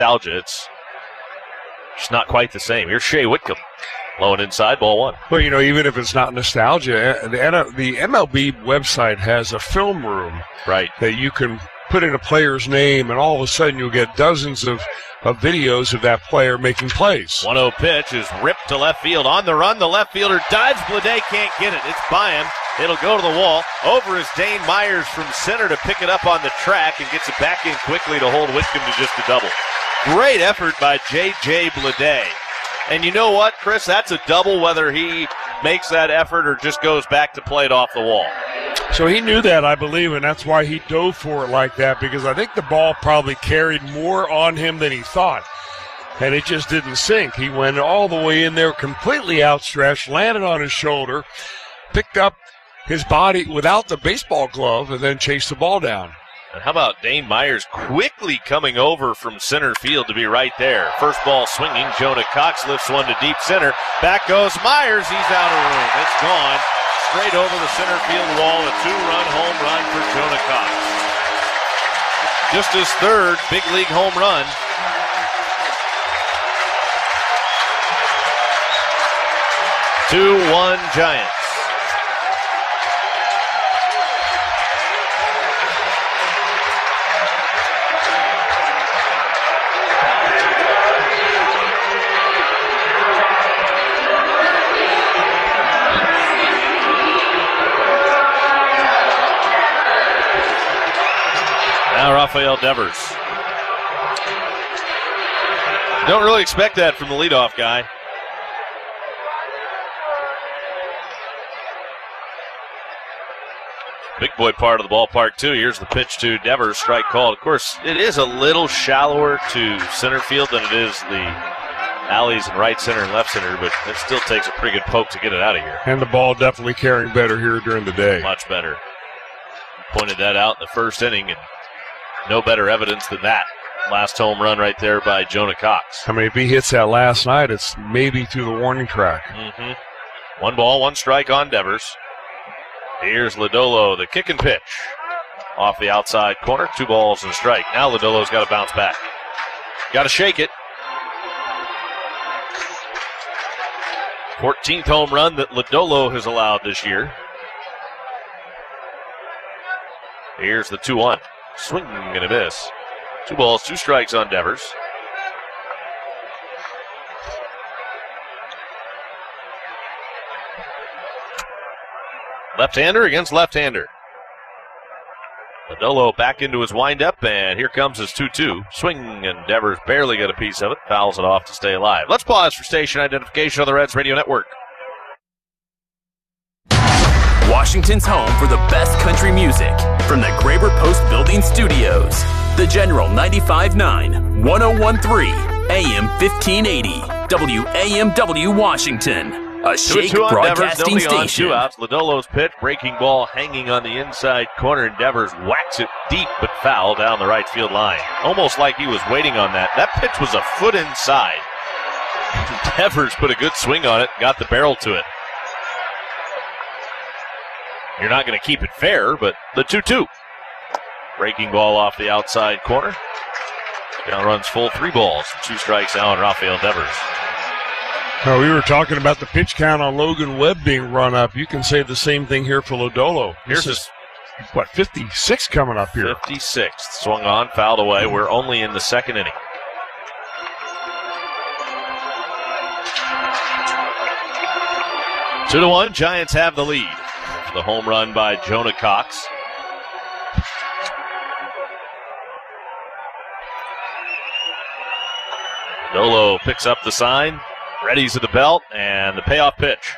nostalgia. It's just not quite the same. Here's Shea Whitcomb. Low and inside, ball one. Well, even if it's not nostalgia, the MLB website has a film room that you can put in a player's name, and all of a sudden you'll get dozens of videos of that player making plays. 1-0 pitch is ripped to left field. On the run, the left fielder dives. Bleday can't get it. It's by him. It'll go to the wall. Over is Dane Myers from center to pick it up on the track and gets it back in quickly to hold Whitcomb to just a double. Great effort by J.J. Bleday. And you know what, Chris? That's a double whether he makes that effort or just goes back to play it off the wall. So he knew that, I believe, and that's why he dove for it like that, because I think the ball probably carried more on him than he thought. And it just didn't sink. He went all the way in there, completely outstretched, landed on his shoulder, picked up his body without the baseball glove, and then chased the ball down. And how about Dane Myers quickly coming over from center field to be right there. First ball swinging. Jonah Cox lifts one to deep center. Back goes Myers. He's out of room. It's gone. Straight over the center field wall. A 2-run home run for Jonah Cox. Just his third big league home run. Two-one Giants. Now Rafael Devers. Don't really expect that from the leadoff guy. Big boy part of the ballpark, too. Here's the pitch to Devers. Strike called. Of course, it is a little shallower to center field than it is the alleys in right center and left center, but it still takes a pretty good poke to get it out of here. And the ball definitely carrying better here during the day. Much better. Pointed that out in the first inning, and no better evidence than that. Last home run right there by Jonah Cox. I mean, if he hits that last night, it's maybe through the warning track. Mm-hmm. 1 ball, 1 strike on Devers. Here's Lodolo, the kick and pitch. Off the outside corner, 2 balls and a strike. Now Lodolo's got to bounce back. Got to shake it. 14th home run that Lodolo has allowed this year. Here's the 2-1. Swing and a miss. 2 balls, 2 strikes on Devers. Left-hander against left-hander. Lodolo back into his windup, and here comes his 2-2. Swing, and Devers barely got a piece of it. Fouls it off to stay alive. Let's pause for station identification on the Reds Radio Network. Washington's home for the best country music from the Graber Post Building Studios. The General 95.9, 101.3, AM 1580, WAMW Washington, a Shake broadcasting station. 2 outs. Lodolo's pitch, breaking ball hanging on the inside corner, and Devers whacks it deep but foul down the right field line. Almost like he was waiting on that. That pitch was a foot inside. Devers put a good swing on it, got the barrel to it. You're not going to keep it fair, but the 2-2. Breaking ball off the outside corner. Now runs full, 3 balls, 2 strikes now on Rafael Devers. We were talking about the pitch count on Logan Webb being run up. You can say the same thing here for Lodolo. Here's his 56 coming up here. 56th. Swung on, fouled away. We're only in the 2nd inning. Two to 1, Giants have the lead. The home run by Jonah Cox. Dolo picks up the sign, readies at the belt, and the payoff pitch.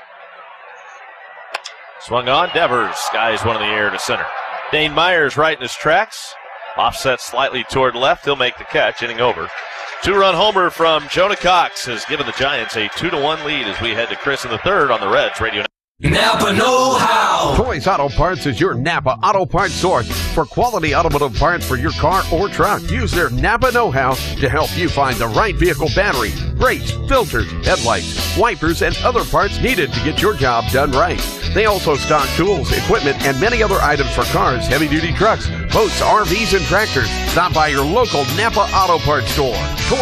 Swung on, Devers skies one in the air to center. Dane Myers right in his tracks. Offset slightly toward left. He'll make the catch, inning over. 2-run homer from Jonah Cox has given the Giants a 2-1 lead as we head to Chris in the 3rd on the Reds Radio. Napa Know-How. Toys Auto Parts is your Napa Auto Parts source for quality automotive parts for your car or truck. Use their Napa Know-How to help you find the right vehicle battery, brakes, filters, headlights, wipers, and other parts needed to get your job done right. They also stock tools, equipment, and many other items for cars, heavy-duty trucks, boats, RVs, and tractors. Stop by your local Napa Auto Parts store.